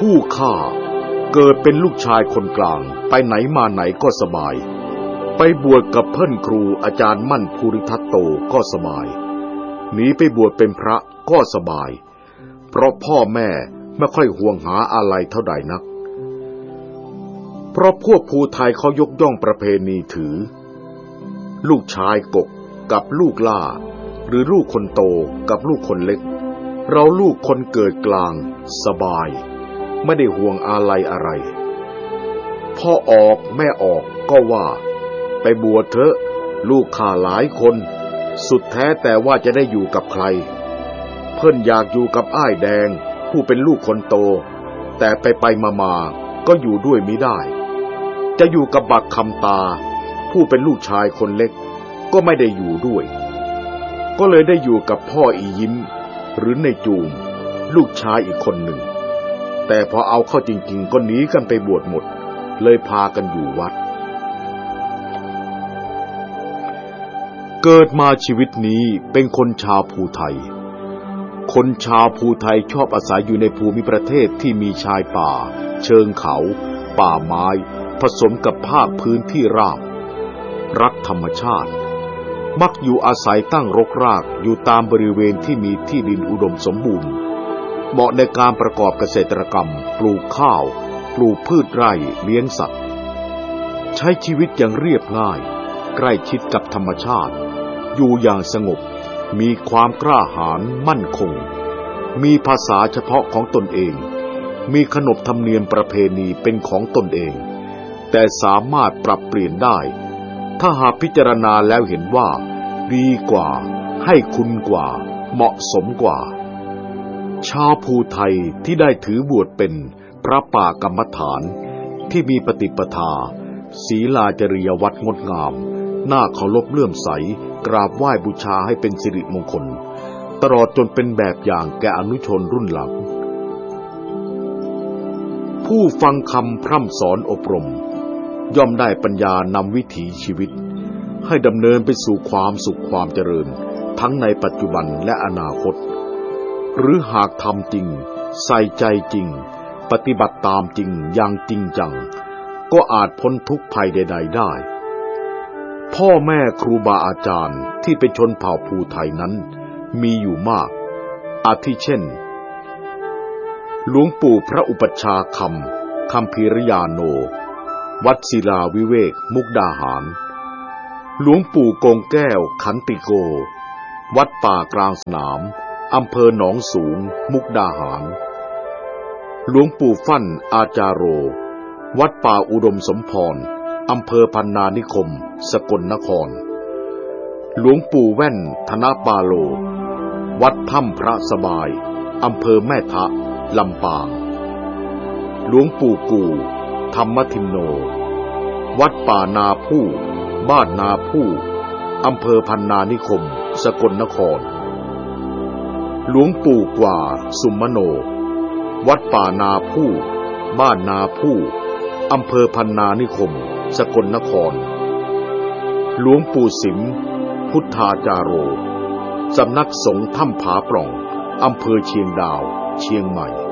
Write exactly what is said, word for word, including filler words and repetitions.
ผู้ฆ่าเกิดเป็นลูกชายคนกลางไปไหนมาไหนก็สบายไปบวชกับเพื่อนครูอาจารย์มั่นภูริทัตโตก็สบายหนีไปบวชเป็นพระก็สบายเพราะพ่อแม่ไม่ค่อยห่วงหาอะไรเท่าใดนักเพราะพวกภูไทยเขายกย่องประเพณีถือลูกชายกกกับลูกล่าหรือลูกคนโตกับลูกคนเล็กเราลูกคนเกิดกลางสบายไม่ได้ห่วงอะไรอะไรพ่อออกแม่ออกก็ว่าไปบวชเถอะลูกข้าหลายคนสุดแท้แต่ว่าจะได้อยู่กับใครเพิ่นอยากอยู่กับอ้ายแดงผู้เป็นลูกคนโตแต่ไปไปมามาก็อยู่ด้วยมิได้จะอยู่กับบักคำตาผู้เป็นลูกชายคนเล็กก็ไม่ได้อยู่ด้วยก็เลยได้อยู่กับพ่ออียิ้มหรือในจูมลูกชายอีกคนหนึ่งแต่พอเอาเข้าจริงๆก็หนีกันไปบวชหมดเลยพากันอยู่วัดเกิดมาชีวิตนี้เป็นคนชาวภูไทยคนชาวภูไทยชอบอาศัยอยู่ในภูมิประเทศที่มีชายป่าเชิงเขาป่าไม้ผสมกับภาคพื้นที่ราบรักธรรมชาติมักอยู่อาศัยตั้งรกรากอยู่ตามบริเวณที่มีที่ดินอุดมสมบูรณ์เหมาะในการประกอบเกษตรกรรมปลูกข้าวปลูกพืชไร่เลี้ยงสัตว์ใช้ชีวิตอย่างเรียบง่ายใกล้ชิดกับธรรมชาติอยู่อย่างสงบมีความกล้าหาญมั่นคงมีภาษาเฉพาะของตนเองมีขนบธรรมเนียมประเพณีเป็นของตนเองแต่สามารถปรับเปลี่ยนได้ถ้าหากพิจารณาแล้วเห็นว่าดีกว่าให้คุณกว่าเหมาะสมกว่าชาวภูไทยที่ได้ถือบวชเป็นพระป่ากรรมฐานที่มีปฏิปทาศีลาจริยวัตรงดงามน่าเคารพเลื่อมใสกราบไหว้บูชาให้เป็นสิริมงคลตลอดจนเป็นแบบอย่างแก่อนุชนรุ่นหลังผู้ฟังคำพร่ำสอนอบรมย่อมได้ปัญญานำวิถีชีวิตให้ดำเนินไปสู่ความสุขความเจริญทั้งในปัจจุบันและอนาคตหรือหากทำจริงใส่ใจจริงปฏิบัติตามจริงอย่างจริงจังก็อาจพ้นทุกข์ภัยใดๆได้พ่อแม่ครูบาอาจารย์ที่เป็นชนเผ่าภูไทยนั้นมีอยู่มากอาทิเช่นหลวงปู่พระอุปัชฌาย์คำคัมภีรยาโนวัดศิลาวิเวกมุกดาหารหลวงปู่กงแก้วขันติโกวัดป่ากลางสนามอำเภอหนองสูงมุกดาหารหลวงปู่ฟั่นอาจารโรวัดป่าอุดมสมพรอำเภอพันนานิคมสกลนครหลวงปู่แว่นธนปาโลวัดถ้ำพระสบายอำเภอแม่ทะลำปางหลวงปู่กู่ธรรมทินโนวัดป่านาผู้บ้านนาผู้อำเภอพันนานิคมสกลนครหลวงปู่กว่าสุมโนวัดป่านาผู้บ้านนาผู้อำเภอพันนานิคมสกลนครหลวงปู่สิมพุทธาจาโรสำนักสงฆ์ถ้ำผาปล่องอำเภอเชียงดาวเชียงใหม่